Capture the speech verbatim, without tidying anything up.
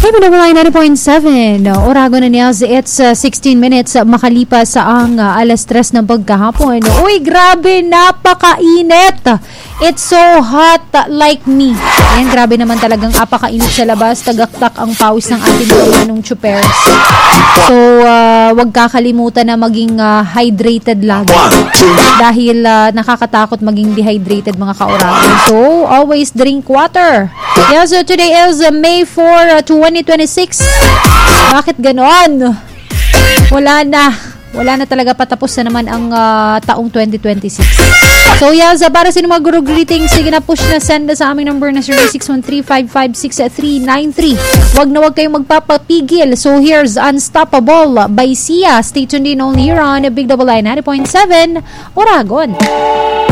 Hey, Manawalay ninety point seven. Orago na niya. It's uh, sixteen minutes uh, makalipas sa ang uh, alas tres ng pagkahapon. Uy, grabe, napakainit. It's so hot uh, like me. Ayan, grabe naman talagang apakainit sa labas. Tagaktak ang pawis ng ating mga nung chupers. So, uh, wag kakalimutan na maging uh, hydrated lagi. Dahil uh, nakakatakot maging dehydrated mga kaorago. So, always drink water. Yeah, so today is uh, May fourth, uh, twenty twenty-six. Bakit ganon? Wala na. Wala na talaga, patapos na naman ang uh, taong twenty twenty-six. So yeah, so para sa mga guru greetings, sige na, push na, send na sa aming number na zero six one three five five six three nine three. Wag na wag kayong magpapapigil. So here's Unstoppable by Sia. Stay tuned in only here on Big Double I ninety point seven Oragon.